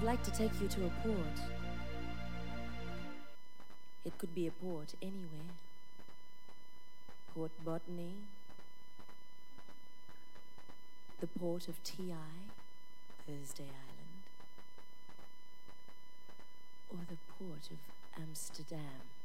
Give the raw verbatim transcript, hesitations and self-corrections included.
I'd like to take you to a port. It could be a port anywhere. Port Botany, the port of T I, Thursday Island, or the port of Amsterdam.